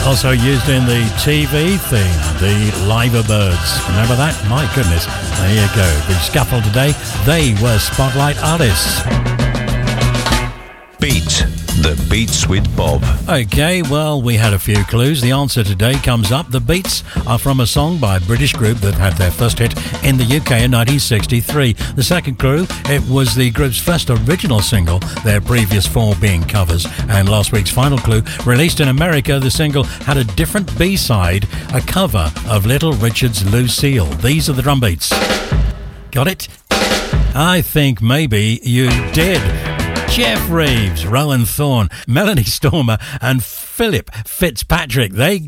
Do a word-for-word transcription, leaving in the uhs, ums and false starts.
Also used in the T V theme, the Liver Birds. Remember that? My goodness. There you go. The Scuffle today, they were Spotlight artists. Beat the Beats with Bob. Okay, well, we had a few clues. The answer today comes up. The Beats are from a song by a British group that had their first hit in the U K in nineteen sixty-three. The second clue, it was the group's first original single, their previous four being covers. And last week's final clue, released in America, the single had a different B-side, a cover of Little Richard's Lucille. These are the drum beats. Got it? I think maybe you did. Jeff Reeves, Rowan Thorne, Melanie Stormer and Philip Fitzpatrick. They